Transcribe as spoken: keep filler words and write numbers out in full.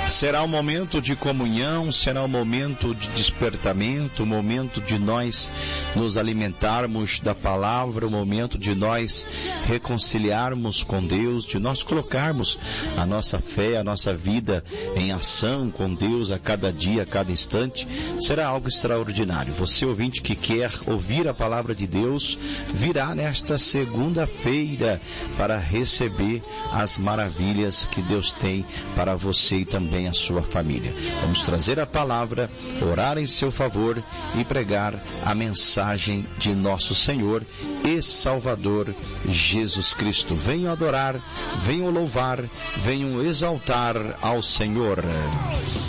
Será um momento de comunhão, será um momento de despertamento, um momento de nós nos alimentarmos da palavra, um momento de nós reconciliarmos com Deus, de nós colocarmos a nossa fé, a nossa vida em ação com Deus a cada dia, a cada instante. Será algo extraordinário. Você, ouvinte, que quer ouvir a palavra de Deus, virá nesta segunda-feira para receber as maravilhas que Deus tem para você e também a sua família. Vamos trazer a palavra, orar em seu favor e pregar a mensagem de nosso Senhor e Salvador Jesus Cristo. Venham adorar, venham louvar, venham exaltar ao Senhor.